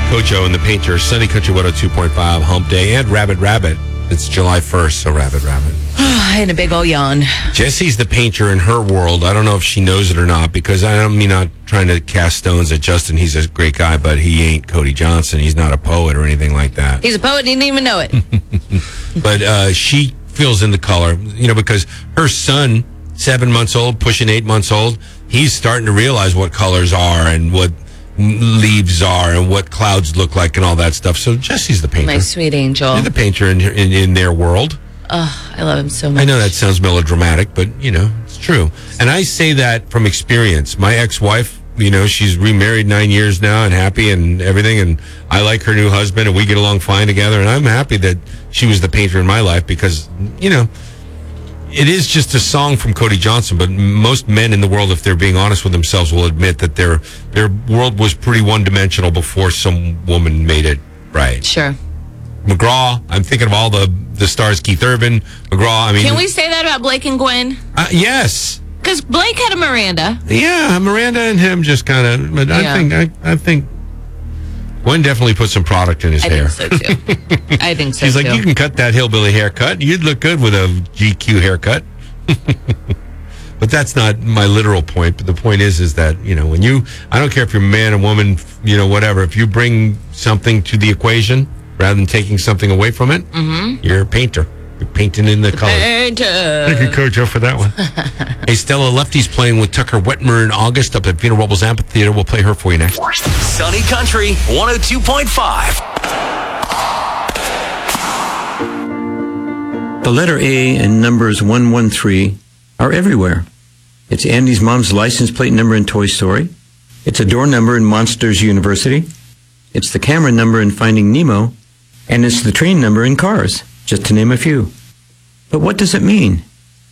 Kojo and the Painter, Sunny Country 102.5, Hump Day, and Rabbit Rabbit. It's July 1st, so Rabbit Rabbit. I had a big old yawn. Jesse's the painter in her world. I don't know if she knows it or not, because I'm not trying to cast stones at Justin. He's a great guy, but he ain't Cody Johnson. He's not a poet or anything like that. He's a poet and he didn't even know it. But she feels in the color, because her son, 7 months old, pushing 8 months old, he's starting to realize what colors are and what leaves are and what clouds look like and all that stuff. So Jesse's the painter. My sweet angel. You're the painter in their world. Oh, I love him so much. I know that sounds melodramatic, but, it's true. And I say that from experience. My ex-wife, she's remarried 9 years now and happy and everything, and I like her new husband, and we get along fine together, and I'm happy that she was the painter in my life because, it is just a song from Cody Johnson, but most men in the world, if they're being honest with themselves, will admit that their world was pretty one-dimensional before some woman made it right. Sure. McGraw, I'm thinking of all the stars, Keith Urban, McGraw. Can we say that about Blake and Gwen? Yes. Because Blake had a Miranda. Yeah, Miranda and him just kind of, but yeah. I think Gwen definitely put some product in his hair. I think so, too. I think so, She's like, you can cut that hillbilly haircut. You'd look good with a GQ haircut. But that's not my literal point. But the point is that, when I don't care if you're a man, a woman, whatever, if you bring something to the equation rather than taking something away from it, you're a painter. You're painting in the colors. Painter. Thank you, Kojo, for that one. Hey, Stella Lefty's playing with Tucker Wetmer in August up at Vina Robles Amphitheater. We'll play her for you next. Sunny Country 102.5. The letter A and numbers 113 are everywhere. It's Andy's mom's license plate number in Toy Story. It's a door number in Monsters University. It's the camera number in Finding Nemo. And it's the train number in Cars, just to name a few. But what does it mean?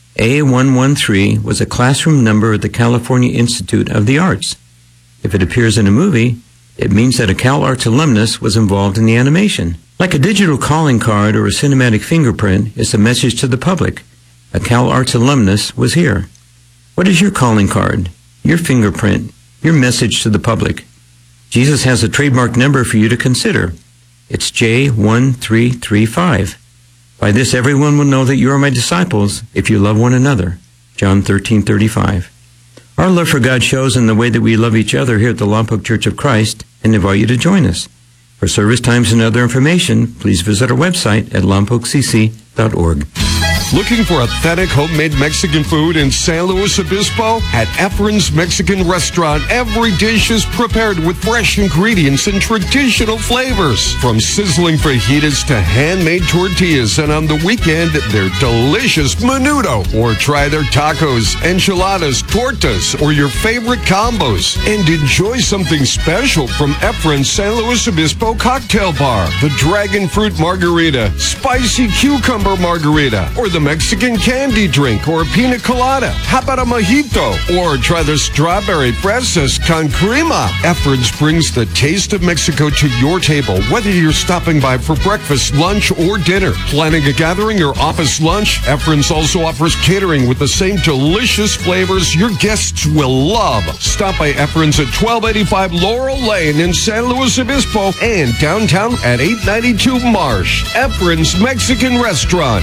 A113 was a classroom number at the California Institute of the Arts. If it appears in a movie, it means that a Cal Arts alumnus was involved in the animation. Like a digital calling card or a cinematic fingerprint, it's a message to the public. A Cal Arts alumnus was here. What is your calling card, your fingerprint, your message to the public? Jesus has a trademark number for you to consider. It's J1335. By this everyone will know that you are my disciples if you love one another. John 13:35. Our love for God shows in the way that we love each other here at the Lompoc Church of Christ and invite you to join us. For service times and other information, please visit our website at lompoccc.org. Looking for authentic homemade Mexican food in San Luis Obispo? At Efren's Mexican Restaurant, every dish is prepared with fresh ingredients and traditional flavors. From sizzling fajitas to handmade tortillas, and on the weekend, their delicious menudo. Or try their tacos, enchiladas, tortas, or your favorite combos. And enjoy something special from Efren's San Luis Obispo Cocktail Bar. The Dragon Fruit Margarita, Spicy Cucumber Margarita, or the Mexican candy drink or pina colada. How about a mojito? Or try the strawberry fresas con crema. Efren's brings the taste of Mexico to your table, whether you're stopping by for breakfast, lunch, or dinner. Planning a gathering or office lunch? Efren's also offers catering with the same delicious flavors your guests will love. Stop by Efren's at 1285 Laurel Lane in San Luis Obispo and downtown at 892 Marsh. Efren's Mexican Restaurant.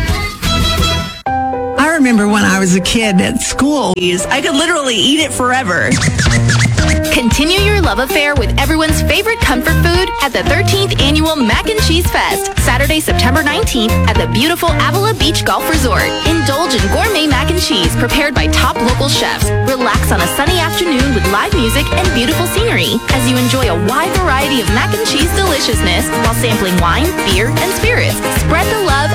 I remember when I was a kid at school, I could literally eat it forever. Continue your love affair with everyone's favorite comfort food at the 13th Annual Mac and Cheese Fest, Saturday, September 19th at the beautiful Avila Beach Golf Resort. Indulge in gourmet mac and cheese prepared by top local chefs. Relax on a sunny afternoon with live music and beautiful scenery as you enjoy a wide variety of mac and cheese deliciousness while sampling wine, beer, and spirits. Spread the love